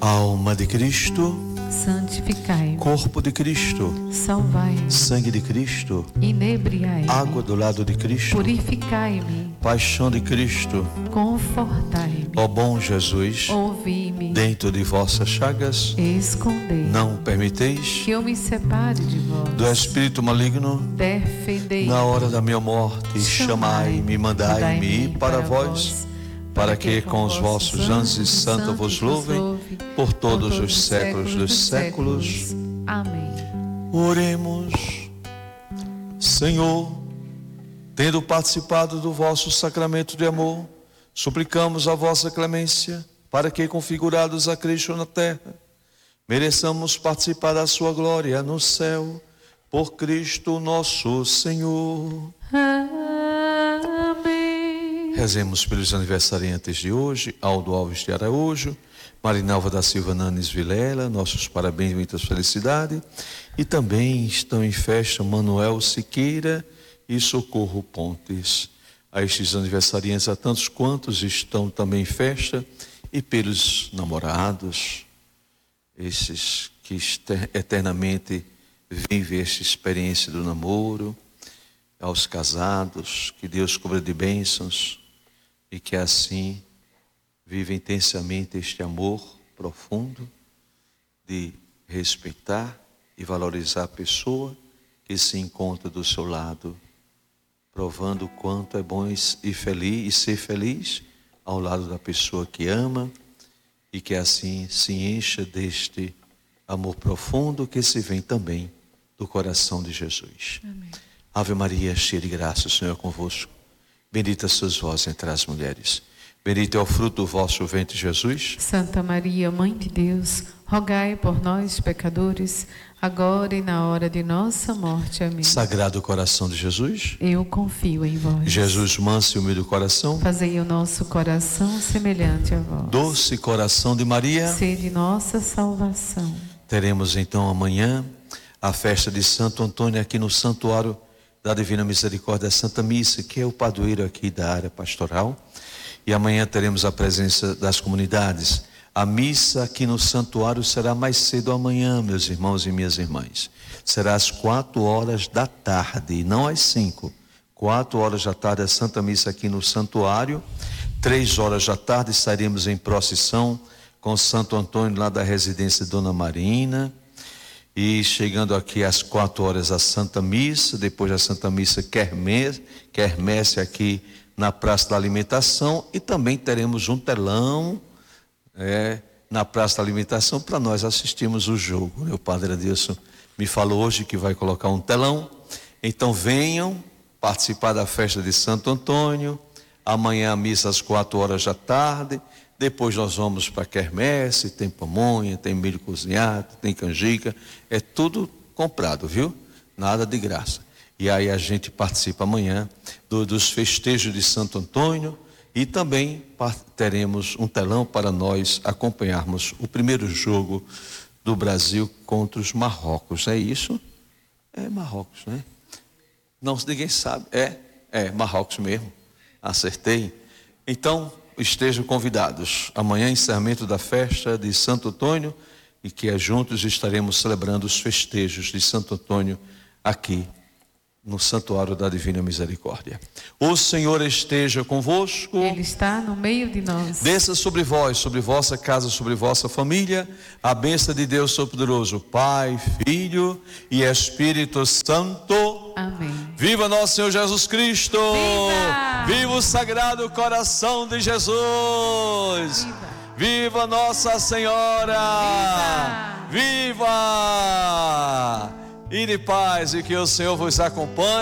Alma de Cristo, santificai-me. corpo de Cristo, Salvai-me. sangue de Cristo, Inebriai-me. água do lado de Cristo, Purificai-me. paixão de Cristo. Confortai-me. Ó bom Jesus, Ouvi-me. dentro de vossas chagas, Escondei. não permiteis Que eu me separe de vós. do espírito maligno. Defendei. Na hora da minha morte, chamai-me, mandai-me ir para vós, para que com os vossos anjos e santos vos louvem por todos os séculos dos séculos. Amém. Oremos. Senhor, tendo participado do vosso sacramento de amor, suplicamos a vossa clemência, para que, configurados a Cristo na terra, mereçamos participar da sua glória no céu, por Cristo nosso Senhor. Amém. Rezemos pelos aniversariantes de hoje: Aldo Alves de Araújo, Marinalva da Silva Nanes Vilela, nossos parabéns e muitas felicidades. E também estão em festa Manuel Siqueira e Socorro Pontes. A estes aniversariantes, a tantos quantos estão também em festa, e pelos namorados, esses que eternamente vivem esta experiência do namoro, aos casados, que Deus cubra de bênçãos e que assim viva intensamente este amor profundo de respeitar e valorizar a pessoa que se encontra do seu lado, provando o quanto é bom e feliz, e ser feliz ao lado da pessoa que ama, e que assim se encha deste amor profundo que se vem também do coração de Jesus. Amém. Ave Maria, cheia de graça, o Senhor é convosco. Bendita sois vós entre as mulheres. Bendito é o fruto do vosso ventre, Jesus. Santa Maria, Mãe de Deus, rogai por nós, pecadores, agora e na hora de nossa morte. Amém. Sagrado coração de Jesus. Eu confio em vós. Jesus, manso e humilde coração. Fazei o nosso coração semelhante a vós. Doce coração de Maria. Sede nossa salvação. Teremos então amanhã a festa de Santo Antônio aqui no Santuário da Divina Misericórdia, Santa Missa, que é o padroeiro aqui da área pastoral. E amanhã teremos a presença das comunidades. A missa aqui no santuário será mais cedo amanhã, meus irmãos e minhas irmãs. Será às 4 da tarde, e não às 5. 4 da tarde a Santa Missa aqui no santuário. 3 da tarde estaremos em procissão com Santo Antônio lá da residência Dona Marina. E chegando aqui às 4 a Santa Missa, depois da Santa Missa quermesse aqui na Praça da Alimentação, e também teremos um telão na Praça da Alimentação para nós assistirmos o jogo. O Padre Adilson me falou hoje que vai colocar um telão, então venham participar da festa de Santo Antônio. Amanhã a missa às 4 da tarde, depois nós vamos para a quermesse, tem pamonha, tem milho cozinhado, tem canjica, é tudo comprado, viu? Nada de graça. E aí a gente participa amanhã dos festejos de Santo Antônio, e também teremos um telão para nós acompanharmos o primeiro jogo do Brasil contra os Marrocos. É isso? É Marrocos, né? Não, ninguém sabe. É Marrocos mesmo. Acertei. Então, estejam convidados. Amanhã, encerramento da festa de Santo Antônio, e que juntos estaremos celebrando os festejos de Santo Antônio aqui no Santuário da Divina Misericórdia. O Senhor esteja convosco. Ele está no meio de nós. Desça sobre vós, sobre vossa casa, sobre vossa família, a bênção de Deus Todo-Poderoso, Pai, Filho e Espírito Santo. Amém. Viva nosso Senhor Jesus Cristo! Viva! Viva o Sagrado Coração de Jesus! Viva! Viva Nossa Senhora! Viva! Viva! E de paz, e que o Senhor vos acompanhe.